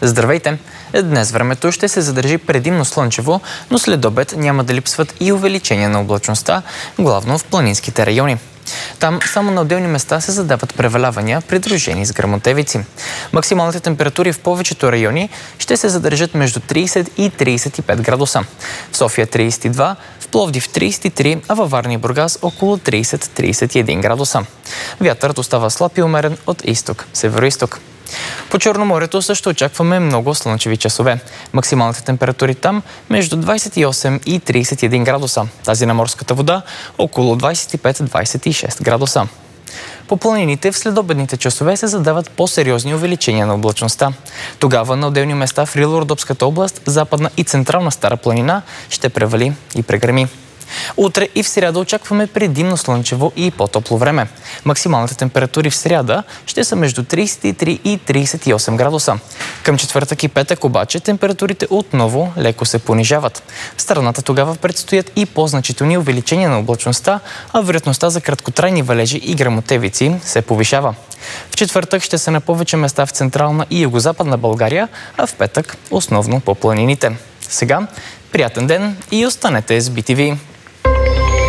Здравейте! Днес времето ще се задържи предимно слънчево, но след обед няма да липсват и увеличение на облачността, главно в планинските райони. Там само на отделни места се задават превалявания, придружени с гръмотевици. Максималните температури в повечето райони ще се задържат между 30 и 35 градуса. В София 32, в Пловдив 33, а във Варна и Бургас около 30-31 градуса. Вятърът остава слаб и умерен от изток, североизток. По Черноморието също очакваме много слънчеви часове. Максималните температури там между 28 и 31 градуса. Тази на морската вода около 25-26 градуса. По планините в следобедните часове се задават по-сериозни увеличения на облачността. Тогава на отделни места в Рило-Родопската област, Западна и Централна Стара планина ще превали и прегреми. Утре и в сряда очакваме предимно слънчево и по-топло време. Максималните температури в сряда ще са между 33 и 38 градуса. Към четвъртък и петък обаче температурите отново леко се понижават. В страната тогава предстоят и по-значителни увеличения на облачността, а вероятността за краткотрайни валежи и гръмотевици се повишава. В четвъртък ще са на повече места в Централна и Югозападна България, а в петък основно по планините. Сега приятен ден и останете с BTV!